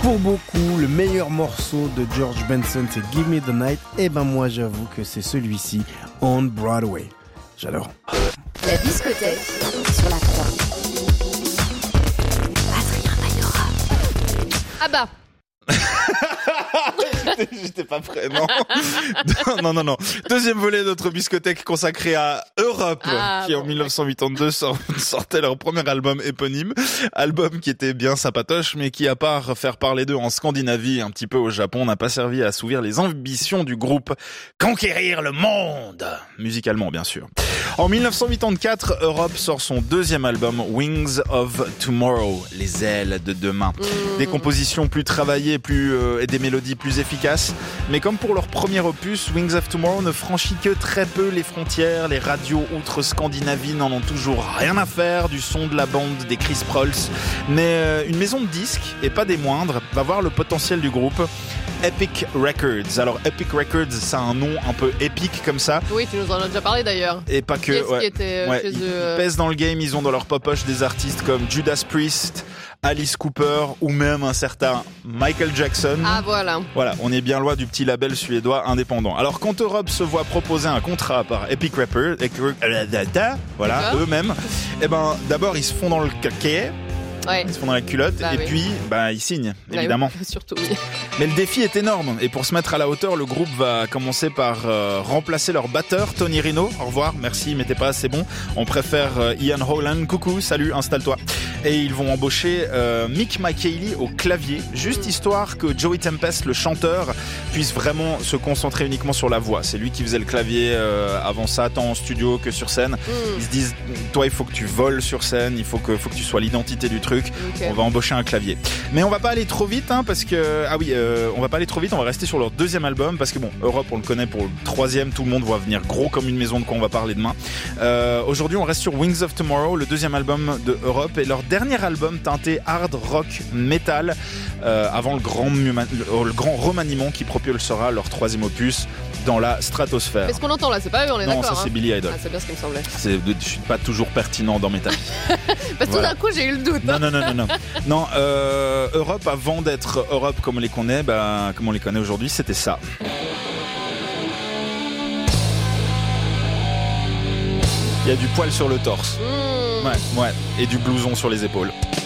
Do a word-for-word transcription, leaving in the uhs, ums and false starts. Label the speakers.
Speaker 1: Pour beaucoup, le meilleur morceau de George Benson, c'est Give Me the Night. Et ben moi, j'avoue que c'est celui-ci, On Broadway. J'adore.
Speaker 2: La discothèque sur la trois. Adrien Mayora.
Speaker 3: Ah bah
Speaker 4: J'étais pas prêt, non. non, non, non. Deuxième volet de notre biscothèque consacré à Europe,
Speaker 3: ah,
Speaker 4: qui
Speaker 3: bon,
Speaker 4: en dix-neuf cent quatre-vingt-deux sort, sortait leur premier album éponyme. Album qui était bien sympatoche, mais qui, à part faire parler d'eux en Scandinavie, un petit peu au Japon, n'a pas servi à assouvir les ambitions du groupe. Conquérir le monde! Musicalement, bien sûr. En dix-neuf cent quatre-vingt-quatre, Europe sort son deuxième album, Wings of Tomorrow, les ailes de demain. Mmh. Des compositions plus travaillées, plus euh, et des mélodies plus efficaces. Mais comme pour leur premier opus, Wings of Tomorrow ne franchit que très peu les frontières. Les radios outre-Scandinavie n'en ont toujours rien à faire du son de la bande des Chris Prolls. Mais euh, une maison de disques, et pas des moindres, va voir le potentiel du groupe. Epic Records. Alors Epic Records, ça a un nom un peu épique comme ça.
Speaker 3: Oui, tu nous en as déjà parlé d'ailleurs.
Speaker 4: Et pas que.
Speaker 3: Qui
Speaker 4: ouais.
Speaker 3: qui était
Speaker 4: ouais,
Speaker 3: chez
Speaker 4: ils,
Speaker 3: eux
Speaker 4: ils pèsent dans le game. Ils ont dans leur poche des artistes comme Judas Priest, Alice Cooper ou même un certain Michael Jackson.
Speaker 3: Ah voilà.
Speaker 4: Voilà, on est bien loin du petit label suédois indépendant. Alors quand Europe se voit proposer un contrat par Epic Records, voilà,
Speaker 3: D'accord.
Speaker 4: eux-mêmes, eh ben d'abord ils se font dans le caquet.
Speaker 3: Ouais.
Speaker 4: Ils se font dans la culotte
Speaker 3: bah,
Speaker 4: et
Speaker 3: oui.
Speaker 4: puis bah ils signent
Speaker 3: Bah,
Speaker 4: évidemment.
Speaker 3: oui, surtout. Oui.
Speaker 4: Mais le défi est énorme et pour se mettre à la hauteur, le groupe va commencer par euh, remplacer leur batteur Tony Rino. Au revoir, merci, mais t'es pas assez bon. On préfère euh, Ian Holland. Coucou, salut, installe-toi. Et ils vont embaucher euh, Mick McKaylee au clavier, juste histoire que Joey Tempest, le chanteur, puisse vraiment se concentrer uniquement sur la voix. C'est lui qui faisait le clavier euh, avant ça, tant en studio que sur scène. Mm. Ils se disent, toi, il faut que tu voles sur scène, il faut que, faut que tu sois l'identité du truc. Okay. On va embaucher un clavier. Mais on va pas aller trop vite, hein, parce que ah oui, euh, on va pas aller trop vite. On va rester sur leur deuxième album, parce que bon, Europe, on le connaît pour le troisième. Tout le monde voit venir gros comme une maison de quoi on va parler demain. Euh, aujourd'hui, on reste sur Wings of Tomorrow, le deuxième album de Europe et leur dernier album teinté hard rock metal euh, avant le grand, le, le grand remaniement qui propulsera leur troisième opus dans la stratosphère.
Speaker 3: Mais ce qu'on entend là, c'est pas eux, on est
Speaker 4: non,
Speaker 3: d'accord.
Speaker 4: Non, ça c'est
Speaker 3: hein.
Speaker 4: Billy Idol.
Speaker 3: Ah, c'est bien ce qui me semblait.
Speaker 4: C'est, je suis pas toujours pertinent dans mes tailles.
Speaker 3: Parce que voilà. Tout d'un coup, j'ai eu le doute.
Speaker 4: Non, non, non, non, non. non euh, Europe, avant d'être Europe comme on les connaît, bah, comme on les connaît aujourd'hui, c'était ça. Il y a du poil sur le torse. Mmh. Ouais, ouais. Et du blouson sur les épaules.